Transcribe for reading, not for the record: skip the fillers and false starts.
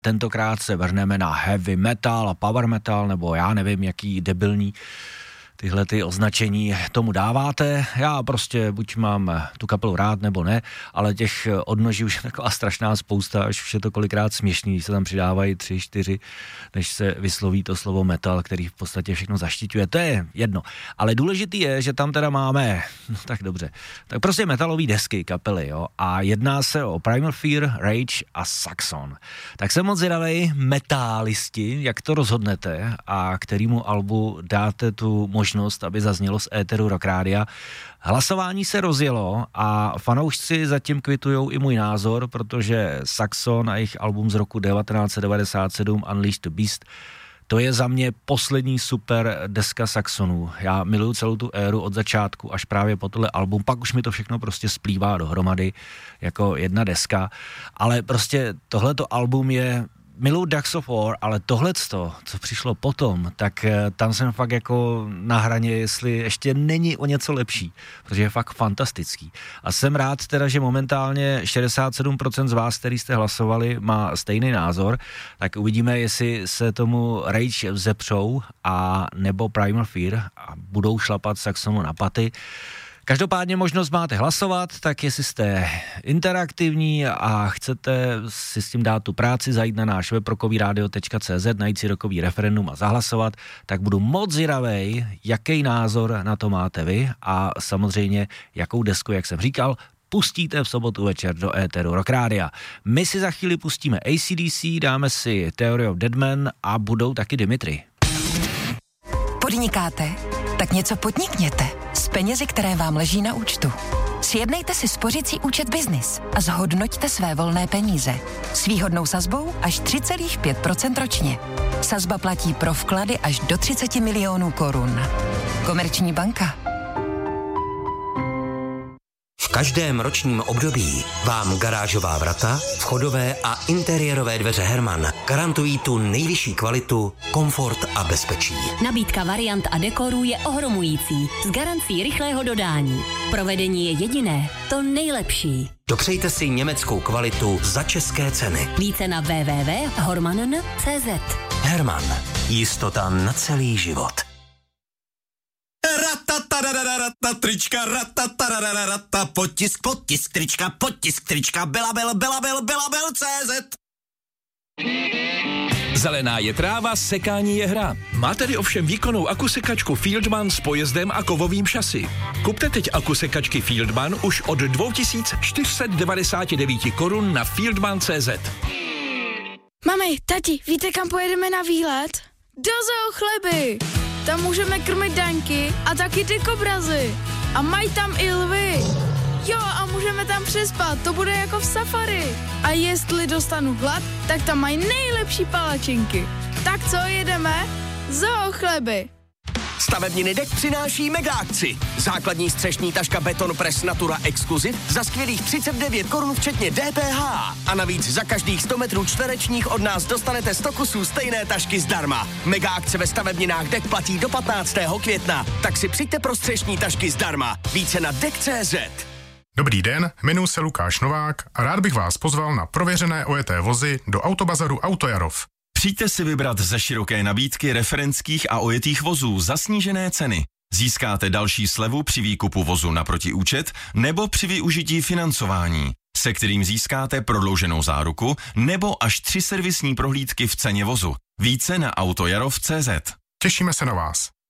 tentokrát se vrhneme na heavy metal a power metal, nebo já nevím, jaký debilní tyhle ty označení tomu dáváte. Já prostě buď mám tu kapelu rád, nebo ne, ale těch odnoží už je taková strašná spousta, až už je to kolikrát směšný, když se tam přidávají 3, 4, než se vysloví to slovo metal, který v podstatě všechno zaštiťuje. To je jedno. Ale důležitý je, že tam teda máme, no tak dobře, tak prostě metalový desky, kapely, jo, a jedná se o Primal Fear, Rage a Saxon. Tak jsem moc zvědavej, metálisti, jak to rozhodnete a kterému albu dáte tu možnost, aby zaznělo z éteru Rock Rádia. Hlasování se rozjelo a fanoušci zatím kvitujou i můj názor, protože Saxon a jejich album z roku 1997 Unleash the Beast, to je za mě poslední super deska Saxonů. Já miluju celou tu éru od začátku až právě po tohle album, pak už mi to všechno prostě splývá dohromady jako jedna deska, ale prostě tohleto album je miluji Dogs of War, ale tohleto, co přišlo potom, tak tam jsem fakt jako na hraně, jestli ještě není o něco lepší, protože je fakt fantastický. A jsem rád teda, že momentálně 67% z vás, který jste hlasovali, má stejný názor, tak uvidíme, jestli se tomu Rage vzepřou a nebo Primal Fear a budou šlapat Saxonu na paty. Každopádně možnost máte hlasovat, tak jestli jste interaktivní a chcete si s tím dát tu práci, zajít na náš web rockovyradio.cz, najít si rokový referendum a zahlasovat, tak budu moc zvědavej, jaký názor na to máte vy a samozřejmě jakou desku, jak jsem říkal, pustíte v sobotu večer do éteru Rock Rádia. My si za chvíli pustíme AC/DC, dáme si Theory of Deadman a budou taky Dimitri. Podnikáte? Tak něco podnikněte s penězi, které vám leží na účtu. Sjednejte si spořicí účet Business a zhodnoťte své volné peníze. S výhodnou sazbou až 3,5% ročně. Sazba platí pro vklady až do 30 milionů korun. Komerční banka. V každém ročním období vám garážová vrata, vchodové a interiérové dveře Herman garantují tu nejvyšší kvalitu, komfort a bezpečí. Nabídka variant a dekorů je ohromující, s garancí rychlého dodání. Provedení je jediné, to nejlepší. Dopřejte si německou kvalitu za české ceny. Více na www.hormanen.cz. Herman. Jistota na celý život. Trička, potisk trička, belabel.cz. Zelená je tráva, sekání je hra. Má tedy ovšem výkonnou akusekačku Fieldman s pojezdem a kovovým šasy. Kupte teď akusekačky Fieldman už od 2499 korun na fieldman.cz. Mami, tati, víte, kam pojedeme na výlet? Do Zoo Chleby! Tam můžeme krmit daňky a taky ty kobrazy. A mají tam i lvy. Jo, a můžeme tam přespat, to bude jako v safari. A jestli dostanu hlad, tak tam mají nejlepší palačinky. Tak co, jedeme? Zoo Chleby. Stavebniny Dek přináší mega akci. Základní střešní taška Beton Press Natura Exclusive za skvělých 39 korun včetně DPH. A navíc za každých 100 metrů čtverečních od nás dostanete 100 kusů stejné tašky zdarma. Mega akce ve stavebninách Dek platí do 15. května. Tak si přijďte pro střešní tašky zdarma. Více na Dek.cz. Dobrý den, jmenuji se Lukáš Novák a rád bych vás pozval na prověřené ojeté vozy do Autobazaru Autojarov. Přijďte si vybrat ze široké nabídky referenských a ojetých vozů za snížené ceny. Získáte další slevu při výkupu vozu naproti účet nebo při využití financování, se kterým získáte prodlouženou záruku nebo až 3 servisní prohlídky v ceně vozu. Více na autojarov.cz. Těšíme se na vás.